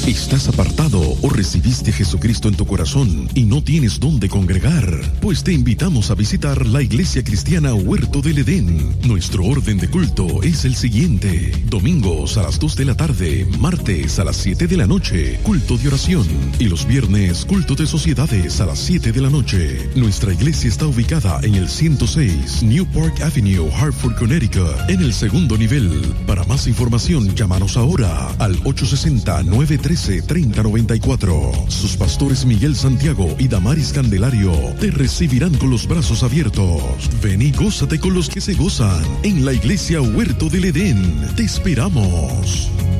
¿Estás apartado o recibiste a Jesucristo en tu corazón y no tienes dónde congregar? Pues te invitamos a visitar la Iglesia Cristiana Huerto del Edén. Nuestro orden de culto es el siguiente: domingos a las 2 de la tarde, martes a las 7 de la noche, culto de oración, y los viernes, culto de sociedades a las 7 de la noche. Nuestra iglesia está ubicada en el 106 New Park Avenue, Hartford, Connecticut, en el segundo nivel. Para más información, llámanos ahora al 860-913-3094. Sus pastores Miguel Santiago y Damaris Candelario te recibirán con los brazos abiertos. Ven y gózate con los que se gozan en la Iglesia Huerto del Edén. Te esperamos.